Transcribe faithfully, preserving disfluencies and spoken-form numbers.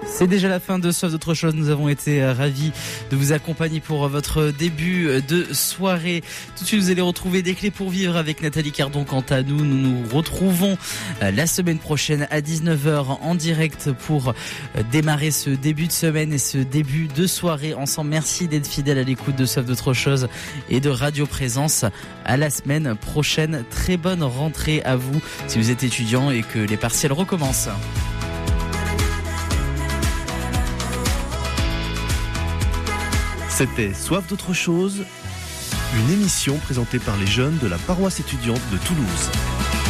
C'est déjà la fin de Soif d'autre chose. Nous avons été ravis de vous accompagner pour votre début de soirée. Tout de suite, vous allez retrouver des clés pour vivre avec Nathalie Cardon. Quant à nous, nous nous retrouvons la semaine prochaine à dix-neuf heures en direct pour démarrer ce début de semaine et ce début de soirée ensemble. Merci d'être fidèle à l'écoute de Soif d'autre chose et de Radio Présence. À la semaine prochaine. Très bonne rentrée à vous si vous êtes étudiant et que les partiels recommencent. C'était Soif d'autre chose, une émission présentée par les jeunes de la paroisse étudiante de Toulouse.